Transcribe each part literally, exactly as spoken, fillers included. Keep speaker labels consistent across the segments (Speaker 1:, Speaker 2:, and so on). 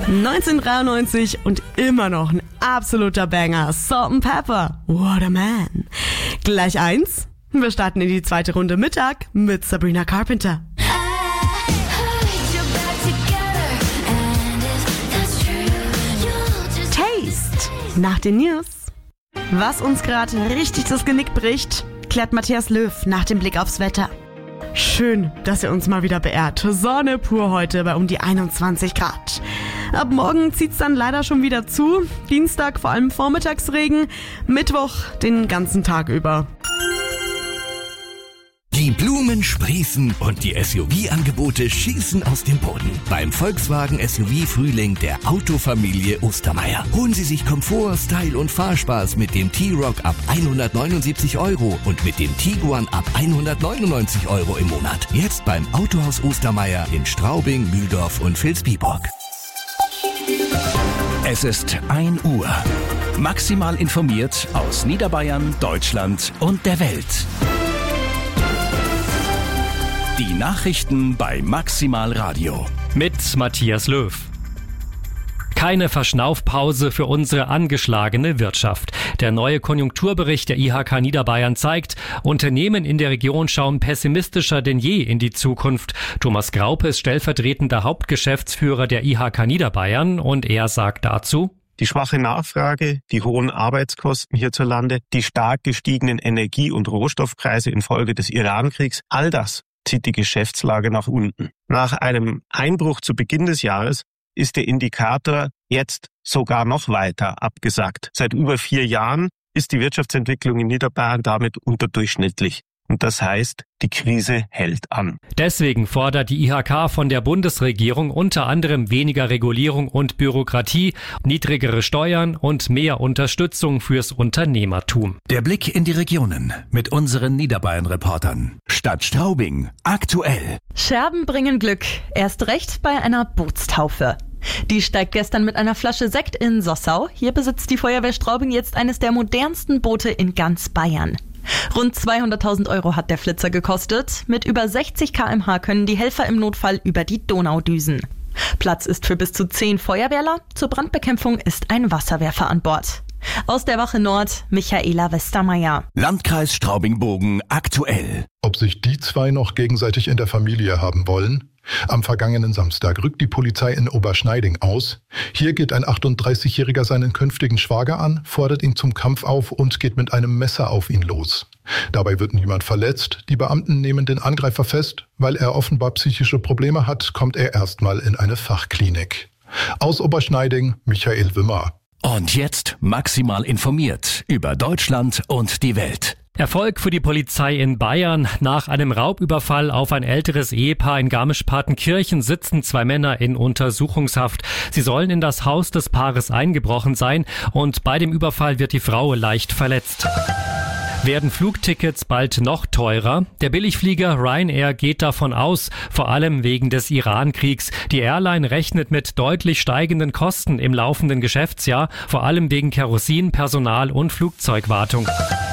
Speaker 1: neunzehnhundertdreiundneunzig und immer noch ein absoluter Banger. Salt and Pepper, what a man. Gleich eins. Wir starten in die zweite Runde Mittag mit Sabrina Carpenter. Taste. Nach den News. Was uns gerade richtig das Genick bricht, klärt Matthias Löw nach dem Blick aufs Wetter. Schön, dass ihr uns mal wieder beehrt. Sonne pur heute bei um die einundzwanzig Grad. Ab morgen zieht's dann leider schon wieder zu. Dienstag vor allem Vormittagsregen, Mittwoch den ganzen Tag über.
Speaker 2: Die Blumen sprießen und die S U V-Angebote schießen aus dem Boden. Beim Volkswagen S U V-Frühling der Autofamilie Ostermeier. Holen Sie sich Komfort, Style und Fahrspaß mit dem T-Roc ab hundertneunundsiebzig Euro und mit dem Tiguan ab hundertneunundneunzig Euro im Monat. Jetzt beim Autohaus Ostermeier in Straubing, Mühldorf und Vilsbiburg. Es ist ein Uhr. Maximal informiert aus Niederbayern, Deutschland und der Welt. Die Nachrichten bei Maximal Radio.
Speaker 3: Mit Matthias Löw. Keine Verschnaufpause für unsere angeschlagene Wirtschaft. Der neue Konjunkturbericht der I H K Niederbayern zeigt, Unternehmen in der Region schauen pessimistischer denn je in die Zukunft. Thomas Graupe ist stellvertretender Hauptgeschäftsführer der I H K Niederbayern und er sagt dazu:
Speaker 4: Die schwache Nachfrage, die hohen Arbeitskosten hierzulande, die stark gestiegenen Energie- und Rohstoffpreise infolge des Irankriegs, all das zieht die Geschäftslage nach unten. Nach einem Einbruch zu Beginn des Jahres ist der Indikator jetzt sogar noch weiter abgesackt. Seit über vier Jahren ist die Wirtschaftsentwicklung in Niederbayern damit unterdurchschnittlich. Und das heißt, die Krise hält an.
Speaker 3: Deswegen fordert die I H K von der Bundesregierung unter anderem weniger Regulierung und Bürokratie, niedrigere Steuern und mehr Unterstützung fürs Unternehmertum.
Speaker 2: Der Blick in die Regionen mit unseren Niederbayern-Reportern. Stadt Straubing, aktuell.
Speaker 5: Scherben bringen Glück, erst recht bei einer Bootstaufe. Die steigt gestern mit einer Flasche Sekt in Sossau. Hier besitzt die Feuerwehr Straubing jetzt eines der modernsten Boote in ganz Bayern. Rund zweihunderttausend Euro hat der Flitzer gekostet. Mit über sechzig Kilometer pro Stunde können die Helfer im Notfall über die Donau düsen. Platz ist für bis zu zehn Feuerwehrler. Zur Brandbekämpfung ist ein Wasserwerfer an Bord. Aus der Wache Nord, Michaela Westermeier.
Speaker 2: Landkreis Straubing-Bogen, aktuell.
Speaker 6: Ob sich die zwei noch gegenseitig in der Familie haben wollen? Am vergangenen Samstag rückt die Polizei in Oberschneiding aus. Hier geht ein achtunddreißigjähriger seinen künftigen Schwager an, fordert ihn zum Kampf auf und geht mit einem Messer auf ihn los. Dabei wird niemand verletzt. Die Beamten nehmen den Angreifer fest. Weil er offenbar psychische Probleme hat, kommt er erstmal in eine Fachklinik. Aus Oberschneiding, Michael Wimmer.
Speaker 2: Und jetzt maximal informiert über Deutschland und die Welt.
Speaker 3: Erfolg für die Polizei in Bayern. Nach einem Raubüberfall auf ein älteres Ehepaar in Garmisch-Partenkirchen sitzen zwei Männer in Untersuchungshaft. Sie sollen in das Haus des Paares eingebrochen sein und bei dem Überfall wird die Frau leicht verletzt. Werden Flugtickets bald noch teurer? Der Billigflieger Ryanair geht davon aus, vor allem wegen des Iran-Kriegs. Die Airline rechnet mit deutlich steigenden Kosten im laufenden Geschäftsjahr, vor allem wegen Kerosin, Personal und Flugzeugwartung.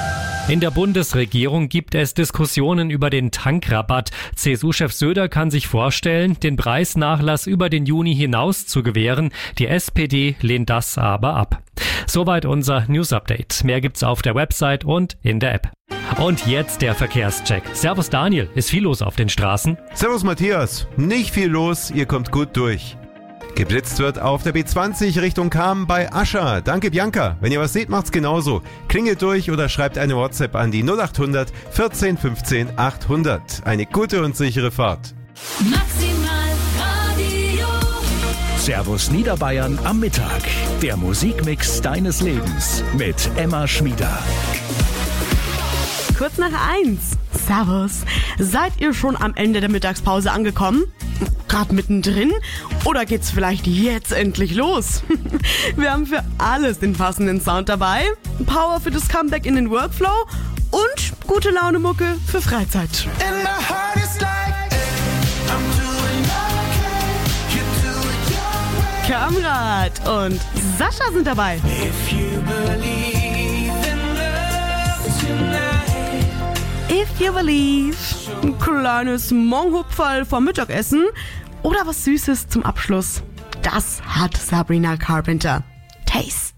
Speaker 3: In der Bundesregierung gibt es Diskussionen über den Tankrabatt. C S U-Chef Söder kann sich vorstellen, den Preisnachlass über den Juni hinaus zu gewähren. Die S P D lehnt das aber ab. Soweit unser News-Update. Mehr gibt's auf der Website und in der App. Und jetzt der Verkehrscheck. Servus Daniel, ist viel los auf den Straßen?
Speaker 7: Servus Matthias, nicht viel los, ihr kommt gut durch. Geblitzt wird auf der B zwanzig Richtung Cham bei Ascha. Danke Bianca. Wenn ihr was seht, macht's genauso. Klingelt durch oder schreibt eine WhatsApp an die null acht hundert vierzehn fünfzehn achthundert. Eine gute und sichere Fahrt.
Speaker 8: Maximal Radio.
Speaker 2: Servus Niederbayern am Mittag. Der Musikmix deines Lebens mit Emma Schmieder.
Speaker 1: Kurz nach eins. Servus. Seid ihr schon am Ende der Mittagspause angekommen? Gerade mittendrin? Oder geht's vielleicht jetzt endlich los? Wir haben für alles den passenden Sound dabei. Power für das Comeback in den Workflow und gute Laune Mucke für Freizeit. Kamrat und Sascha sind dabei.
Speaker 8: If you believe in love tonight.
Speaker 1: If you believe. Ein kleines Monghupferl vom Mittagessen oder was Süßes zum Abschluss. Das hat Sabrina Carpenter. Taste.